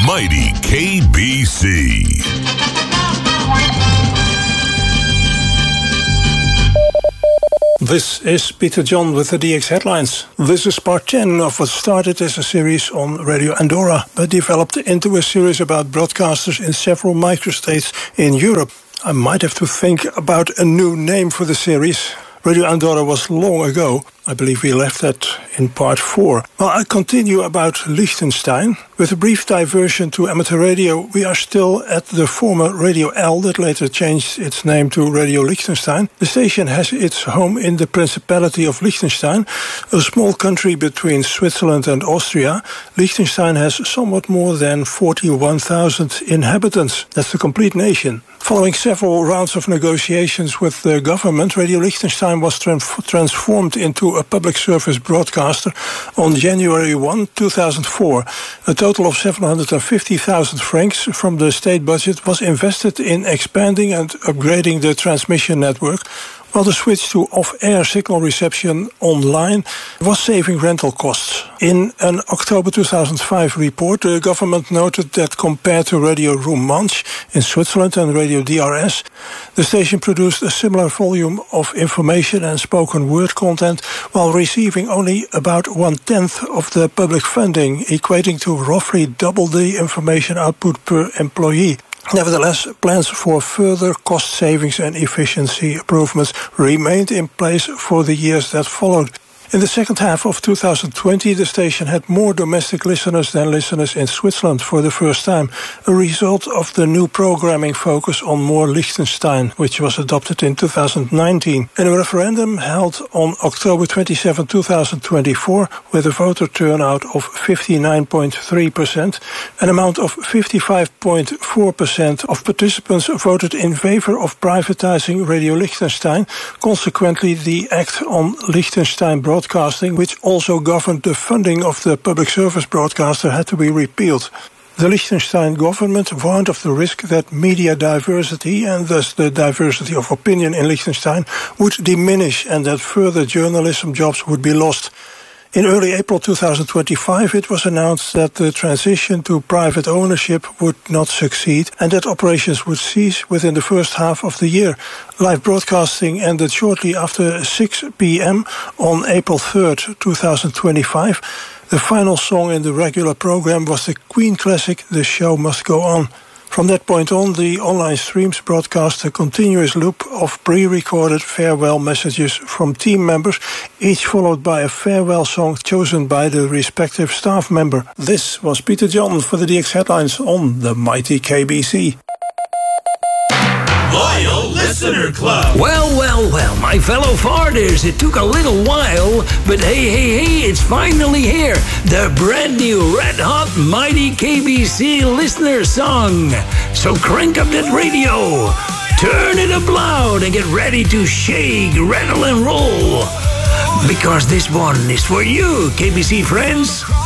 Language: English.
mighty KBC. This is Peter John with the DX headlines. This is part 10 of what started as a series on Radio Andorra, but developed into a series about broadcasters in several microstates in Europe. I might have to think about a new name for the series. Radio Andorra was long ago. I believe we left that in part 4. Well, I continue about Liechtenstein. With a brief diversion to amateur radio, we are still at the former Radio L that later changed its name to Radio Liechtenstein. The station has its home in the Principality of Liechtenstein, a small country between Switzerland and Austria. Liechtenstein has somewhat more than 41,000 inhabitants. That's the complete nation. Following several rounds of negotiations with the government, Radio Liechtenstein was transformed into a public service broadcaster on January 1, 2004. A total of 750,000 francs from the state budget was invested in expanding and upgrading the transmission network, while the switch to off-air signal reception online was saving rental costs. In an October 2005 report, the government noted that compared to Radio Romanche in Switzerland and Radio DRS, the station produced a similar volume of information and spoken word content while receiving only about 1/10 of the public funding, equating to roughly double the information output per employee. Nevertheless, plans for further cost savings and efficiency improvements remained in place for the years that followed. In the second half of 2020, the station had more domestic listeners than listeners in Switzerland for the first time, a result of the new programming focus on more Liechtenstein, which was adopted in 2019. In a referendum held on October 27, 2024, with a voter turnout of 59.3%, an amount of 55.4% of participants voted in favor of privatizing Radio Liechtenstein. Consequently, the Act on Liechtenstein Broadcasting, which also governed the funding of the public service broadcaster, had to be repealed. The Liechtenstein government warned of the risk that media diversity, and thus the diversity of opinion in Liechtenstein, would diminish and that further journalism jobs would be lost. In early April 2025, it was announced that the transition to private ownership would not succeed and that operations would cease within the first half of the year. Live broadcasting ended shortly after 6 p.m. on April 3rd, 2025. The final song in the regular program was the Queen classic, The Show Must Go On. From that point on, the online streams broadcast a continuous loop of pre-recorded farewell messages from team members, each followed by a farewell song chosen by the respective staff member. This was Peter John for the DX headlines on the mighty KBC. Loyal Listener Club. Well, my fellow farters, it took a little while, but hey, it's finally here. The brand new red hot mighty KBC listener song. So crank up that radio, turn it up loud, and get ready to shake, rattle, and roll. Because this one is for you, KBC friends.